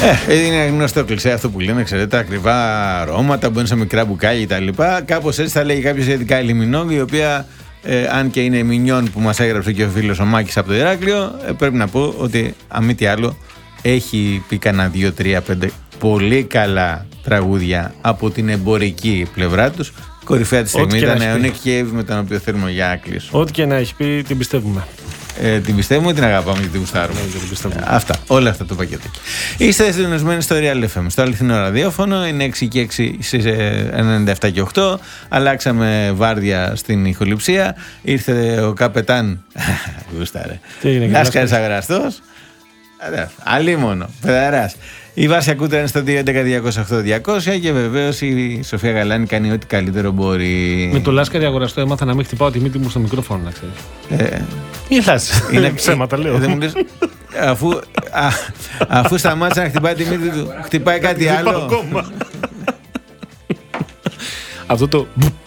Είναι γνωστό κλισέ αυτό που λένε, ξέρετε, ακριβά αρώματα, μπαίνουν σε μικρά μπουκάλια κτλ. Κάπως έτσι θα λέγει κάποιος ειδικά η Λιμινόβ, η οποία, αν και είναι μινιόν που μας έγραψε και ο φίλος ο Μάκης από το Ηράκλειο, πρέπει να πω ότι αν μη τι άλλο έχει πει κανένα 2, 3, 5 πολύ καλά τραγούδια από την εμπορική πλευρά τους. Κορυφαία τη στιγμή ήταν ο Nick Cave, με τον οποίο θέλουμε για άκλειος. Ό,τι και να έχει πει, την πιστεύουμε. Την πιστεύουμε, την αγαπάμε και την γουστάρουμε. Αυτά, όλα αυτά το πακέτο. Είστε συντονισμένοι στο Real FM, στο αληθινό ραδιόφωνο. Είναι 6 και 6 στις 97 και 8. Αλλάξαμε βάρδια στην ηχοληψία. Ήρθε ο καπετάν. Γουστάρε. Λάσκαρης Αγραστός. Αλίμονο, παιδαράς. Η Βάσια Κούτρα είναι στο 211-208-200 και βεβαίως η Σοφία Γαλάνη κάνει ό,τι καλύτερο μπορεί. Με το Λάσκαρη Αγοραστό έμαθα να μην χτυπάω τη μύτη μου στο μικρόφωνο, να ξέρεις. Γελάς. Είναι ψέματα, λέω. Αφού σταμάτησε να χτυπάει τη μύτη του, χτυπάει κάτι άλλο. Αυτό το.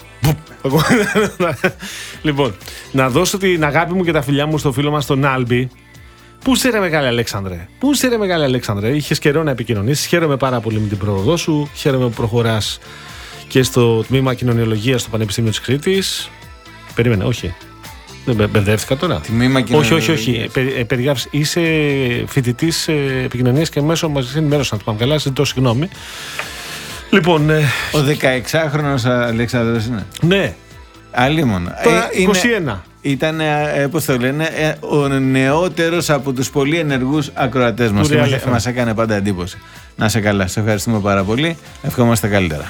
Λοιπόν, να δώσω την αγάπη μου και τα φιλιά μου στο φίλο μας τον Άλμπι. Πού σε ρε μεγάλε Αλέξανδρε, πού σε ρε μεγάλε Αλέξανδρε, είχες καιρό να επικοινωνήσεις. Χαίρομαι πάρα πολύ με την πρόοδό σου. Χαίρομαι που προχωράς και στο τμήμα κοινωνιολογίας στο Πανεπιστήμιο της Κρήτης. Περίμενε, όχι. Δεν μπερδεύτηκα τώρα. Τμήμα κοινωνιολογίας. Όχι. Περιγράφεις, είσαι φοιτητής επικοινωνίας και μέσω μαζικής ενημέρωσης, να το πάμε καλά. Ζητώ συγγνώμη. Λοιπόν. Ο 16χρονος Αλέξανδρος είναι. Ναι. Αλίμονο. Τώρα 21. Ήταν, πώς το λένε, ο νεότερος από τους πολύ ενεργούς ακροατές μας. Μας έκανε πάντα εντύπωση. Να σε καλά, σε ευχαριστούμε πάρα πολύ. Ευχόμαστε καλύτερα.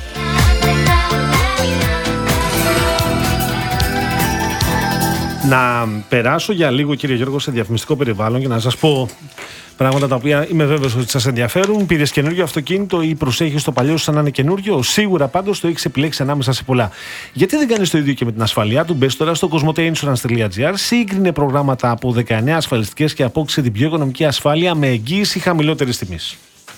Να περάσω για λίγο, κύριε Γιώργο, σε διαφημιστικό περιβάλλον και να σας πω πράγματα τα οποία είμαι βέβαιος ότι σας ενδιαφέρουν. Πήρες καινούριο αυτοκίνητο ή προσέχεις το παλιό σου σαν να είναι καινούριο? Σίγουρα πάντως το έχεις επιλέξει ανάμεσα σε πολλά. Γιατί δεν κάνεις το ίδιο και με την ασφαλειά του? Μπες τώρα στο cosmoteinsurance.gr, σύγκρινε προγράμματα από 19 ασφαλιστικές και απόκτησε την πιο οικονομική ασφάλεια με εγγύηση χαμηλότερης τιμής.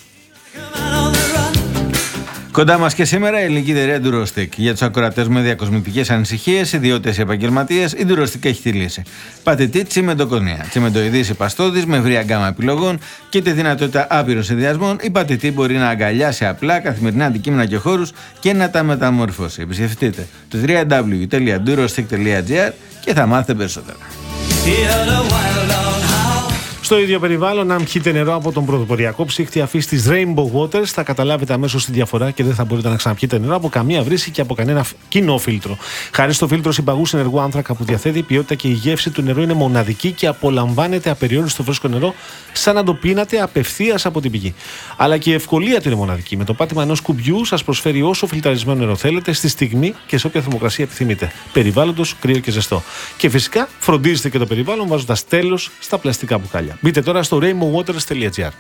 Κοντά μας και σήμερα η ελληνική εταιρεία Durostec. Για τους ακροατές με διακοσμητικές ανησυχίες, ιδιώτες ή επαγγελματίες, η Durostec έχει τη λύση. Πατητή τσιμεντοκονία. Τσιμεντοειδής ή παστόδης με ευρία γκάμα επιλογών και τη δυνατότητα άπειρων συνδυασμών. Η πατητή μπορεί να αγκαλιάσει απλά καθημερινά αντικείμενα και χώρους και να τα μεταμορφώσει. Επισκεφτείτε το www.durostec.gr και θα μάθετε περισσότερα. Στο ίδιο περιβάλλον, αν πιείτε νερό από τον πρωτοποριακό ψύχτη αφής της Rainbow Waters, θα καταλάβετε αμέσως τη διαφορά και δεν θα μπορείτε να ξαναπιείτε νερό από καμία βρύση και από κανένα κοινό φίλτρο. Χάρη στο φίλτρο συμπαγού ενεργού άνθρακα που διαθέτει, η ποιότητα και η γεύση του νερού είναι μοναδική και απολαμβάνετε απεριόριστο φρέσκο νερό, σαν να το πίνατε απευθείας από την πηγή. Αλλά και η ευκολία του είναι μοναδική. Με το πάτημα ενός κουμπιού σας προσφέρει όσο φιλτραρισμένο νερό θέλετε, στη στιγμή και σε όποια θερμοκρασία επιθυμείτε. Περιβάλλοντος, κρύο και ζεστό. Και φυσικά φροντίζετε και το περιβάλλον βάζοντας τέλος στα πλαστικά μπουκάλια. Μπείτε τώρα στο rainbowwaters.gr.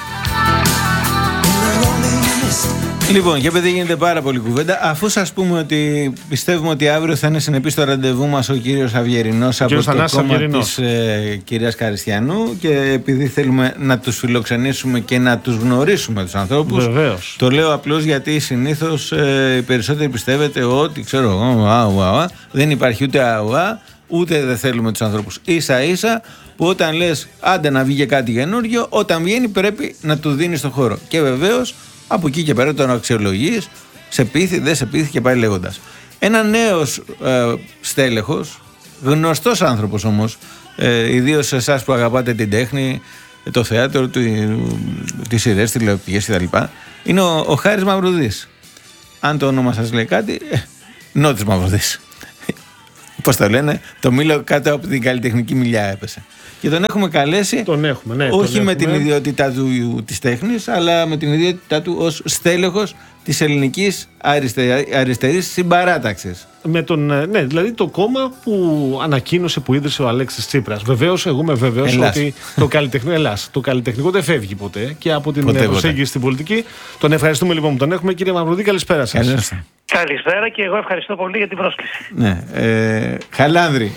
Λοιπόν, και επειδή γίνεται πάρα πολύ κουβέντα, αφού σας πούμε ότι πιστεύουμε ότι αύριο θα είναι συνεπής στο ραντεβού μας ο κύριος Αυγερινός από το κόμμα της κυρίας Καριστιανού, και επειδή θέλουμε να τους φιλοξενήσουμε και να τους γνωρίσουμε τους ανθρώπους. Βεβαίως. Το λέω απλώς γιατί συνήθως οι περισσότεροι πιστεύετε ότι ξέρω εγώ, δεν υπάρχει ούτε αουά, ούτε δεν θέλουμε τους ανθρώπους. Ίσα ίσα που όταν λες άντε να βγει κάτι καινούργιο, όταν βγαίνει πρέπει να του δίνεις το χώρο. Και βεβαίως από εκεί και πέρα τον αξιολογείς, σε πείθει, δεν σε πείθει και πάει λέγοντας. Ένα νέος στέλεχος, γνωστός άνθρωπος όμως, ιδίως σε εσάς που αγαπάτε την τέχνη, το θέατρο, τις σειρές, τηλεοπτικές κτλ., είναι ο Χάρης Μαυρουδής. Αν το όνομα σας λέει κάτι, Νότης Μαυρουδής. Πώς το λένε, το μήλο κάτω από την καλλιτεχνική μιλιά έπεσε. Και τον έχουμε καλέσει, όχι με την ιδιότητά του της τέχνης, αλλά με την ιδιότητά του ως στέλεχος της ελληνικής αριστερής συμπαράταξης. Δηλαδή το κόμμα που ανακοίνωσε, που ίδρυσε ο Αλέξης Τσίπρας. Βεβαίως, εγώ είμαι βέβαιος ότι το καλλιτεχνικό δεν φεύγει ποτέ και από την προσέγγιση στην πολιτική. Τον ευχαριστούμε λοιπόν που τον έχουμε. Κύριε Μαυρουδή, καλησπέρα σας. Καλησπέρα και εγώ ευχαριστώ πολύ για την πρόσκληση. Ναι, Χαλάνδρη.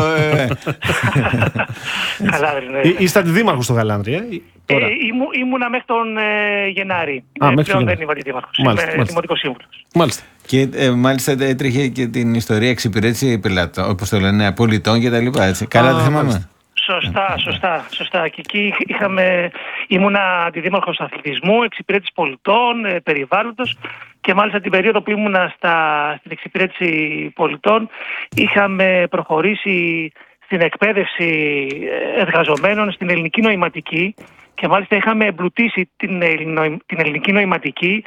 Χαλάνδρη, ναι. Είστε αντιδήμαρχος στο Χαλάνδρη, τώρα. Ήμουνα μέχρι τον Γενάρη. Πλέον δεν είμαι αντιδήμαρχος. Είμαι δημοτικός σύμβουλος. Μάλιστα. Και μάλιστα έτρεχε και την ιστορία εξυπηρέτηση, όπως το λένε, πολιτών και τα λοιπά, έτσι. Καλά, δεν θυμάμαι. Σωστά. Και εκεί ήμουνα αντιδήμαρχος αθλητισμού, εξυπηρέτηση πολιτών, περιβάλλοντος, και μάλιστα την περίοδο που ήμουνα στην εξυπηρέτηση πολιτών είχαμε προχωρήσει στην εκπαίδευση εργαζομένων στην ελληνική νοηματική, και μάλιστα είχαμε εμπλουτίσει την ελληνική νοηματική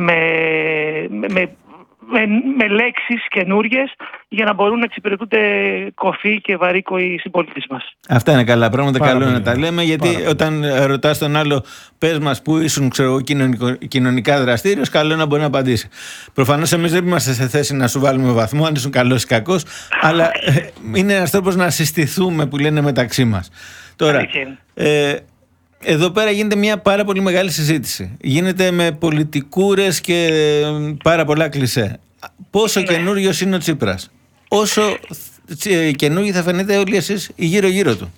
με λέξεις καινούριες για να μπορούν να εξυπηρετούνται κοφοί και βαρύκοοι συμπολίτες μας. Αυτά είναι καλά πράγματα, καλό να τα λέμε, γιατί όταν ρωτάς τον άλλο, πες μας που ήσουν κοινωνικά δραστήριος, καλό να μπορεί να απαντήσει. Προφανώς εμείς δεν είμαστε σε θέση να σου βάλουμε βαθμό, αν ήσουν καλός ή κακός, αλλά είναι ένας τρόπος να συστηθούμε, που λένε, μεταξύ μας. Τώρα, εδώ πέρα γίνεται μια πάρα πολύ μεγάλη συζήτηση. Γίνεται με πολιτικούρες και πάρα πολλά κλισέ. Πόσο καινούριος είναι ο Τσίπρας, όσο καινούργιοι θα φαίνεται όλοι εσείς γύρω-γύρω του.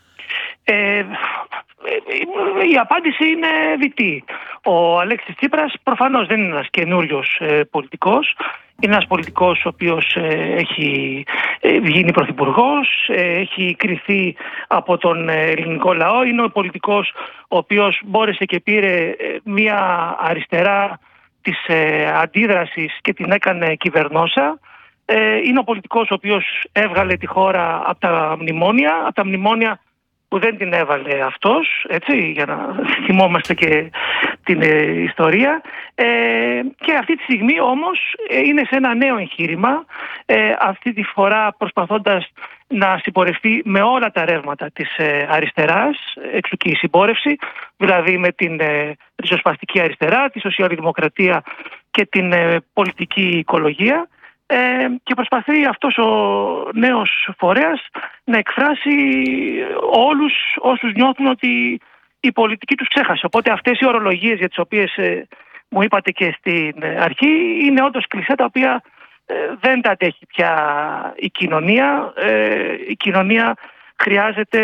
Η απάντηση είναι διτή. Ο Αλέξης Τσίπρας προφανώς δεν είναι ένας καινούριος πολιτικός. Είναι ένας πολιτικός ο οποίος έχει γίνει πρωθυπουργός, έχει κριθεί από τον ελληνικό λαό. Είναι ο πολιτικός ο οποίος μπόρεσε και πήρε μια αριστερά της αντίδρασης και την έκανε κυβερνόσα. Είναι ο πολιτικός ο οποίος έβγαλε τη χώρα από τα μνημόνια που δεν την έβαλε αυτός, έτσι, για να θυμόμαστε και την ιστορία. Και αυτή τη στιγμή όμως είναι σε ένα νέο εγχείρημα, αυτή τη φορά προσπαθώντας να συμπορευτεί με όλα τα ρεύματα της αριστεράς, εξού και η συμπόρευση, δηλαδή με την ριζοσπαστική αριστερά, τη σοσιαλδημοκρατία και την πολιτική οικολογία. Και προσπαθεί αυτός ο νέος φορέας να εκφράσει όλους όσους νιώθουν ότι η πολιτική τους ξέχασε. Οπότε αυτές οι ορολογίες για τις οποίες μου είπατε και στην αρχή είναι όντως κλισέ, τα οποία δεν τα αντέχει πια η κοινωνία. Η κοινωνία χρειάζεται...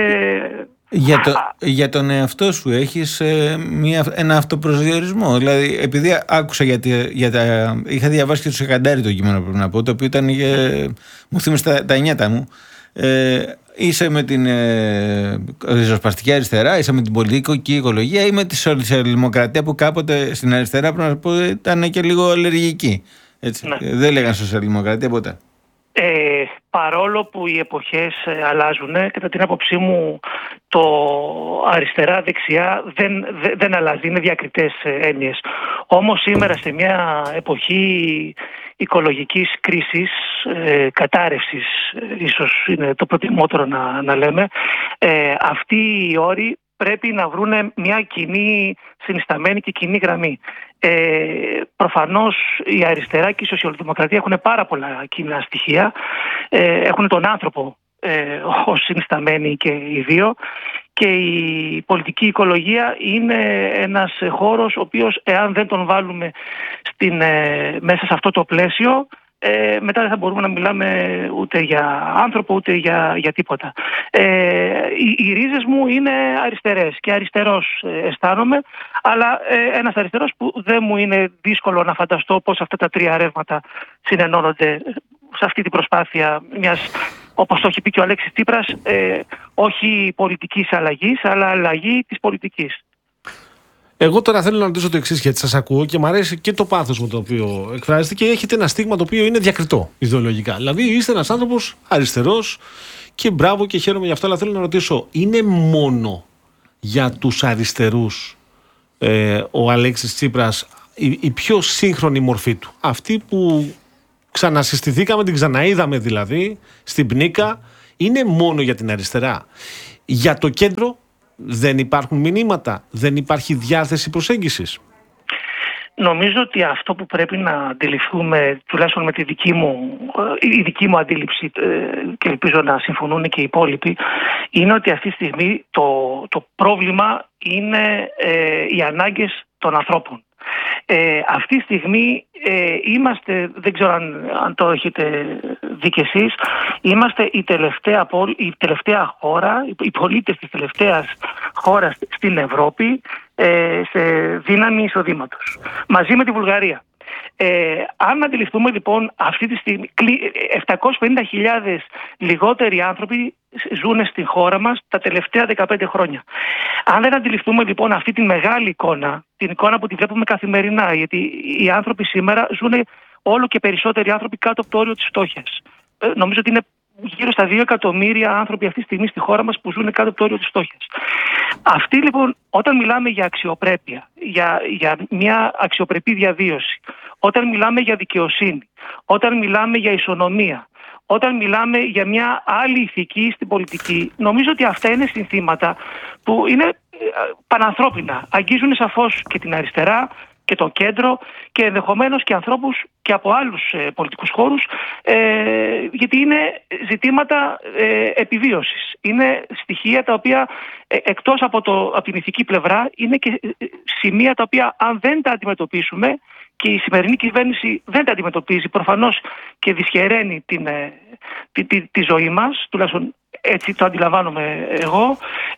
Για τον εαυτό σου έχεις ένα αυτοπροσδιορισμό? Δηλαδή, επειδή άκουσα είχα διαβάσει και το Σεκαντάρι το κείμενο, πρέπει να πω, το οποίο ήταν μου θύμισε τα νιάτα μου. Είσαι με την ριζοσπαστική αριστερά, είσαι με την πολιτική οικολογία, ή με τη σοσιαλδημοκρατία, που κάποτε στην αριστερά, πρέπει να πω, ήταν και λίγο αλλεργική. Έτσι. Ναι. Δεν λέγανε σοσιαλδημοκρατία ποτέ. Παρόλο που οι εποχές αλλάζουν, κατά την άποψή μου το αριστερά-δεξιά δεν αλλάζει, είναι διακριτές έννοιες. Όμως σήμερα, σε μια εποχή οικολογικής κρίσης, κατάρρευσης, ίσως είναι το προτιμότερο να λέμε, αυτοί οι όροι πρέπει να βρουν μια κοινή συνισταμένη και κοινή γραμμή. Προφανώς η αριστερά και η σοσιαλδημοκρατία έχουν πάρα πολλά κοινά στοιχεία. Έχουν τον άνθρωπο ως συνισταμένη και οι δύο, και η πολιτική οικολογία είναι ένας χώρος ο οποίος, εάν δεν τον βάλουμε μέσα σε αυτό το πλαίσιο, μετά δεν θα μπορούμε να μιλάμε ούτε για άνθρωπο ούτε για τίποτα. Οι ρίζες μου είναι αριστερές και αριστερός αισθάνομαι, αλλά ένας αριστερός που δεν μου είναι δύσκολο να φανταστώ πώς αυτά τα τρία ρεύματα συνενώνονται σε αυτή την προσπάθεια μιας, όπως το έχει πει και ο Αλέξης Τσίπρας, όχι πολιτικής αλλαγής, αλλά αλλαγή της πολιτικής. Εγώ τώρα θέλω να ρωτήσω το εξής, γιατί σας ακούω και μου αρέσει και το πάθος με το οποίο εκφράζεται, και έχετε ένα στίγμα το οποίο είναι διακριτό ιδεολογικά. Δηλαδή είστε ένας άνθρωπος αριστερός και μπράβο και χαίρομαι γι' αυτό, αλλά θέλω να ρωτήσω, είναι μόνο για τους αριστερούς ο Αλέξης Τσίπρας η πιο σύγχρονη μορφή του? Αυτή που ξανασυστηθήκαμε, την ξαναείδαμε δηλαδή στην Πνίκα, είναι μόνο για την αριστερά? Για το κέντρο δεν υπάρχουν μηνύματα, δεν υπάρχει διάθεση προσέγγισης? Νομίζω ότι αυτό που πρέπει να αντιληφθούμε, τουλάχιστον με η δική μου αντίληψη, και ελπίζω να συμφωνούν και οι υπόλοιποι, είναι ότι αυτή τη στιγμή το πρόβλημα είναι οι ανάγκες των ανθρώπων. Αυτή τη στιγμή είμαστε, δεν ξέρω αν το έχετε δει κι εσείς, είμαστε η τελευταία χώρα, οι πολίτες της τελευταίας χώρας στην Ευρώπη σε δύναμη εισοδήματος, μαζί με τη Βουλγαρία. Αν αντιληφθούμε λοιπόν αυτή τη στιγμή 750.000 λιγότεροι άνθρωποι ζουν στην χώρα μας τα τελευταία 15 χρόνια. Αν δεν αντιληφθούμε λοιπόν αυτή τη μεγάλη εικόνα, την εικόνα που τη βλέπουμε καθημερινά, γιατί οι άνθρωποι σήμερα ζουν, όλο και περισσότεροι άνθρωποι, κάτω από το όριο της φτώχειας. Νομίζω ότι είναι γύρω στα 2 εκατομμύρια άνθρωποι αυτή τη στιγμή στη χώρα μας που ζουν κάτω από το όριο της φτώχειας. Αυτοί λοιπόν, όταν μιλάμε για αξιοπρέπεια, για μια αξιοπρεπή διαβίωση, όταν μιλάμε για δικαιοσύνη, όταν μιλάμε για ισονομία, όταν μιλάμε για μια άλλη ηθική στην πολιτική, νομίζω ότι αυτά είναι συνθήματα που είναι πανανθρώπινα. Αγγίζουν σαφώς και την αριστερά και το κέντρο και ενδεχομένως και ανθρώπους και από άλλους πολιτικούς χώρους, γιατί είναι ζητήματα επιβίωσης. Είναι στοιχεία τα οποία εκτός από την ηθική πλευρά είναι και σημεία τα οποία αν δεν τα αντιμετωπίσουμε, και η σημερινή κυβέρνηση δεν τα αντιμετωπίζει, προφανώς και δυσχεραίνει τη ζωή μας, τουλάχιστον έτσι το αντιλαμβάνομαι εγώ,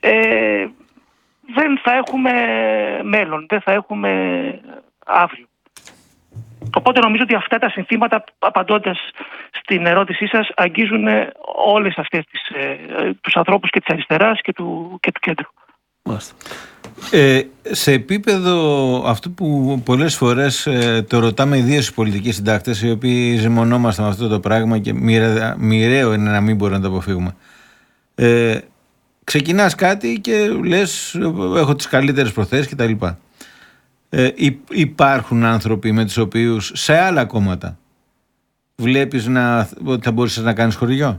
δεν θα έχουμε μέλλον, δεν θα έχουμε αύριο. Οπότε νομίζω ότι αυτά τα συνθήματα, απαντώντας στην ερώτησή σας, αγγίζουν όλες αυτές τους ανθρώπους και της αριστεράς και του κέντρου. Σε επίπεδο αυτού που πολλές φορές το ρωτάμε ιδίως οι πολιτικοί συντάκτες, οι οποίοι ζυμωνόμαστε με αυτό το πράγμα και μοιραίο είναι να μην μπορούμε να το αποφύγουμε. Ξεκινάς κάτι και λες έχω τις καλύτερες προθέσεις κτλ. Υπάρχουν άνθρωποι με τους οποίους σε άλλα κόμματα βλέπεις ότι θα μπορούσες να κάνεις χωριό?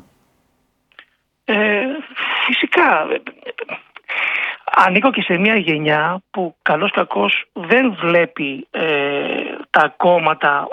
Φυσικά. Ανήκω και σε μια γενιά που καλώς κακώς δεν βλέπει τα κόμματα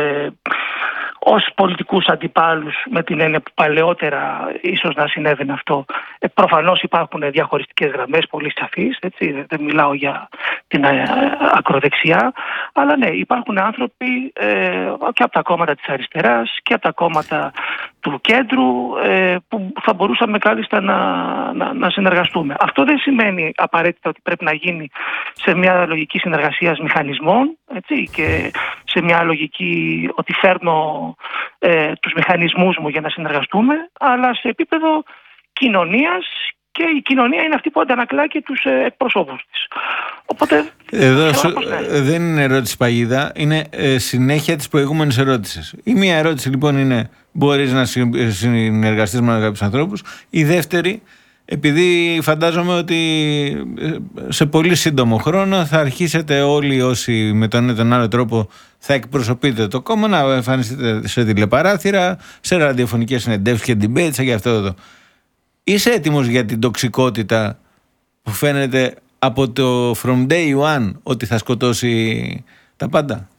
ως πολιτικούς αντιπάλους, με την έννοια που παλαιότερα ίσως να συνέβαινε αυτό. Προφανώς υπάρχουν διαχωριστικές γραμμές πολύ σαφείς, έτσι, δεν μιλάω για την ακροδεξιά, αλλά ναι, υπάρχουν άνθρωποι και από τα κόμματα της αριστεράς και από τα κόμματα του κέντρου που θα μπορούσαμε κάλλιστα να συνεργαστούμε. Αυτό δεν σημαίνει απαραίτητα ότι πρέπει να γίνει σε μια λογική συνεργασίας μηχανισμών, έτσι, και σε μια λογική ότι φέρνω τους μηχανισμούς μου για να συνεργαστούμε, αλλά σε επίπεδο κοινωνίας, και η κοινωνία είναι αυτή που αντανακλά και τους εκπροσώπους της. Οπότε εδώ δεν είναι ερώτηση παγίδα, είναι συνέχεια της προηγούμενης ερώτησης. Η μία ερώτηση λοιπόν είναι μπορείς να συνεργαστείς με κάποιους ανθρώπους. Η δεύτερη, επειδή φαντάζομαι ότι σε πολύ σύντομο χρόνο θα αρχίσετε όλοι όσοι με τον ένα τον άλλο τρόπο θα εκπροσωπείτε το κόμμα να εμφανιστείτε σε τηλεπαράθυρα, σε ραδιοφωνικές συνεντεύξεις και debates και αυτό εδώ. Είσαι έτοιμος για την τοξικότητα που φαίνεται από το from day one ότι θα σκοτώσει τα πάντα?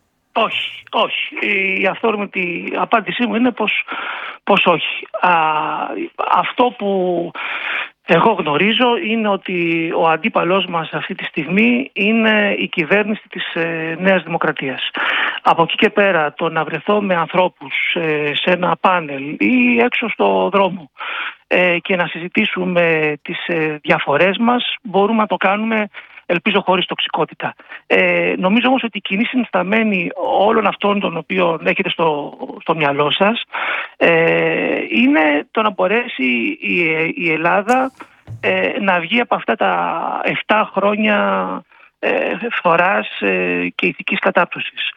Όχι. Η αυθόρμητη απάντησή μου είναι πως όχι. Αυτό που εγώ γνωρίζω είναι ότι ο αντίπαλός μας αυτή τη στιγμή είναι η κυβέρνηση της Νέας Δημοκρατίας. Από εκεί και πέρα το να βρεθώ με ανθρώπους σε ένα πάνελ ή έξω στο δρόμο και να συζητήσουμε τις διαφορές μας, μπορούμε να το κάνουμε, ελπίζω, χωρίς τοξικότητα. Νομίζω όμως ότι η κοινή συνισταμένη όλων αυτών των οποίων έχετε στο μυαλό σας είναι το να μπορέσει η Ελλάδα να βγει από αυτά τα 7 χρόνια φθοράς και ηθικής κατάπτωσης.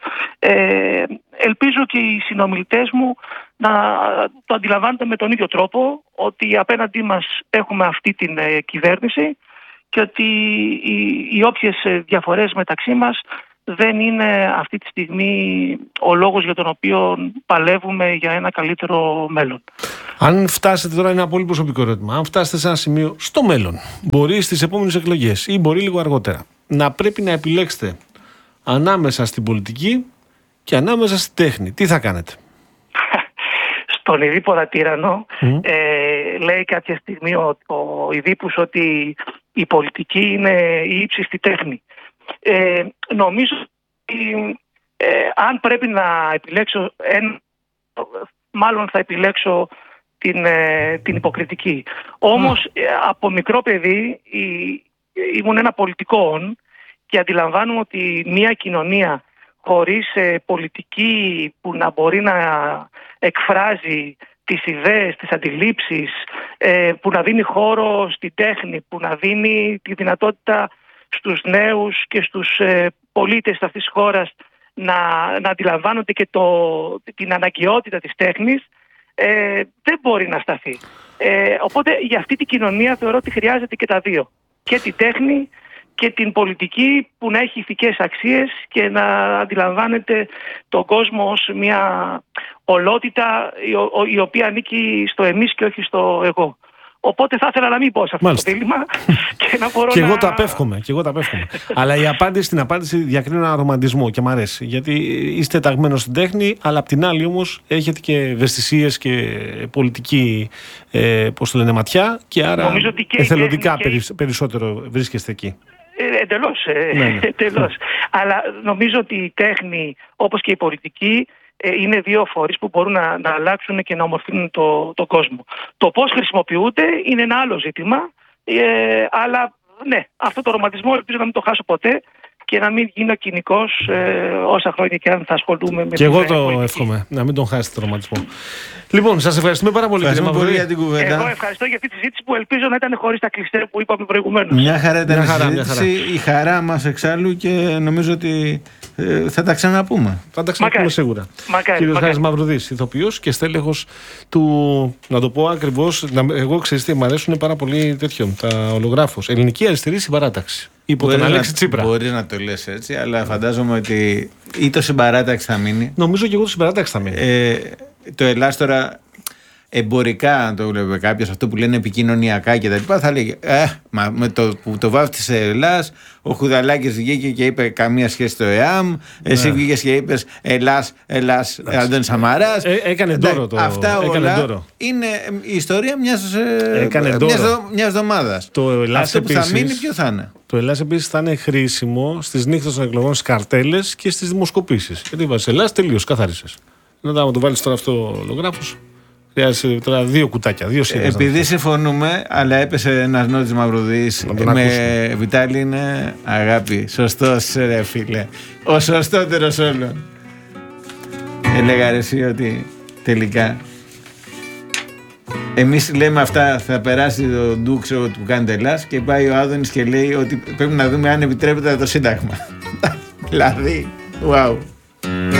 Ελπίζω και οι συνομιλητές μου να το αντιλαμβάνονται με τον ίδιο τρόπο, ότι απέναντί μας έχουμε αυτή την κυβέρνηση και ότι οι όποιες διαφορές μεταξύ μας δεν είναι αυτή τη στιγμή ο λόγος για τον οποίο παλεύουμε για ένα καλύτερο μέλλον. Αν φτάσετε, τώρα είναι ένα πολύ προσωπικό ερώτημα, αν φτάσετε σε ένα σημείο στο μέλλον, μπορεί στις επόμενες εκλογές ή μπορεί λίγο αργότερα, να πρέπει να επιλέξετε ανάμεσα στην πολιτική και ανάμεσα στη τέχνη, τι θα κάνετε? Στον Ιδίπποδα τύραννο λέει κάποια στιγμή ο Ιδίππους ότι η πολιτική είναι η ύψιστη τέχνη. Νομίζω ότι αν πρέπει να επιλέξω μάλλον θα επιλέξω την υποκριτική. Όμως από μικρό παιδί ήμουν ένα πολιτικό και αντιλαμβάνομαι ότι μια κοινωνία χωρίς πολιτική που να μπορεί να εκφράζει τις ιδέες, τις αντιλήψεις, που να δίνει χώρο στην τέχνη, που να δίνει τη δυνατότητα στους νέους και στους πολίτες αυτής της χώρας να αντιλαμβάνονται και την αναγκαιότητα της τέχνης, δεν μπορεί να σταθεί. Οπότε για αυτή την κοινωνία θεωρώ ότι χρειάζεται και τα δύο. Και τη τέχνη και την πολιτική που να έχει ηθικές αξίες και να αντιλαμβάνεται τον κόσμο ως μια ολότητα η οποία ανήκει στο εμείς και όχι στο εγώ. Οπότε θα ήθελα να μην πω σε αυτό το δίλημμα και να μπορώ και εγώ τα απέφχομαι. Αλλά στην απάντηση διακρίνω ένα ρομαντισμό και μ' αρέσει. Γιατί είστε ταγμένος στην τέχνη, αλλά απ' την άλλη όμως έχετε και ευαισθησίες και πολιτική ματιά και άρα εθελοντικά περισσότερο βρίσκεστε εκεί. Εντελώς. Αλλά νομίζω ότι η τέχνη, όπως και η πολιτική, είναι δύο φορείς που μπορούν να αλλάξουν και να ομορφύνουν τον κόσμο. Το πώς χρησιμοποιούνται είναι ένα άλλο ζήτημα, αλλά ναι, αυτό το ρομαντισμό ελπίζω να μην το χάσω ποτέ και να μην γίνω κοινικός όσα χρόνια και αν θα ασχολούμαι με. Και εγώ το εύχομαι, να μην τον χάσετε το ρομαντισμό. Λοιπόν, σας ευχαριστούμε πάρα πολύ, κύριε Μαυρουδή, για την κουβέντα. Εγώ ευχαριστώ για αυτή τη συζήτηση που ελπίζω να ήταν χωρίς τα κλισέ που είπαμε προηγουμένως. Μια χαρά ήταν η συζήτηση, η χαρά μας εξάλλου και νομίζω ότι θα τα ξαναπούμε. Θα τα ξαναπούμε σίγουρα. Κύριος Χάρης Μαυρουδής, ηθοποιός και στέλεχος του, να το πω ακριβώς, εγώ ξέρεις τι, μου αρέσουν πάρα πολύ τα ολογράφος. Ελληνική Αριστερή Συμπαράταξη. Υπό τον Αλέξη Τσίπρα. Μπορείς να το λες έτσι, αλλά φαντάζομαι ότι ή το Συμπαράταξη θα μείνει. Νομίζω και εγώ το Συμπαράταξη θα μείνει. Το Ελλάς τώρα εμπορικά, αν το βλέπει κάποιος, αυτό που λένε επικοινωνιακά κτλ., θα λέγει με το που το βάφτισε Ελλάς, ο Χουδαλάκης βγήκε και είπε καμία σχέση στο ΕΑΜ, εσύ βγήκες και είπες Ελλάς, Αντώνης Σαμαράς. Έκανε ντόρο το. Αυτά όλα είναι η ιστορία μιας εβδομάδας. Αυτό που θα μείνει ποιο θα είναι? Το Ελλάς επίσης θα είναι χρήσιμο στις νύχτες των εκλογών, στις καρτέλες και στις δημοσκοπήσεις. Γιατί βάζεις Ελλάς, τελείως, καθάρισες. Να το βάλεις τώρα αυτό ο ολογράφος. Χρειάζεται τώρα 2 κουτάκια, 2 σύνδεσμοι. Επειδή συμφωνούμε, αλλά έπεσε ένας Νότης Μαυρουδής με Βιτάλη, είναι αγάπη. Σωστός, ρε φίλε. Ο σωστότερος όλων. Έλεγα ρε εσύ ότι τελικά εμείς λέμε αυτά, θα περάσει το ντούξο που κάνετε Ελλάς και πάει ο Άδωνης και λέει ότι πρέπει να δούμε αν επιτρέπεται το Σύνταγμα. Δηλαδή, wow.